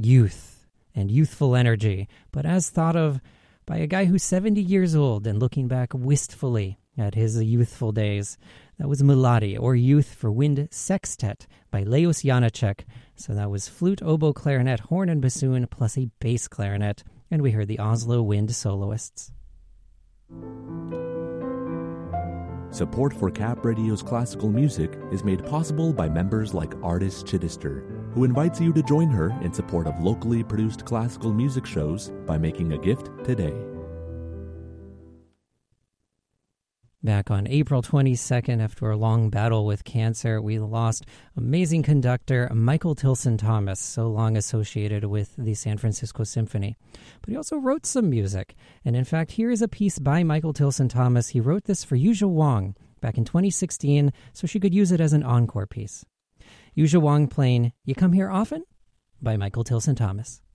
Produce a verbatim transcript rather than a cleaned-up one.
youth and youthful energy, but as thought of by a guy who's seventy years old and looking back wistfully at his youthful days. That was Mladi, or Youth for Wind Sextet, by Leos Janacek. So that was flute, oboe, clarinet, horn, and bassoon, plus a bass clarinet. And we heard the Oslo Wind Soloists. Support for Cap Radio's classical music is made possible by members like Artist Chittister, who invites you to join her in support of locally produced classical music shows by making a gift today. Back on April twenty-second, after a long battle with cancer, we lost amazing conductor Michael Tilson Thomas, so long associated with the San Francisco Symphony. But he also wrote some music, and in fact, here is a piece by Michael Tilson Thomas. He wrote this for Yuzha Wang back in twenty sixteen, so she could use it as an encore piece. Yuzha Wang playing You Come Here Often by Michael Tilson Thomas.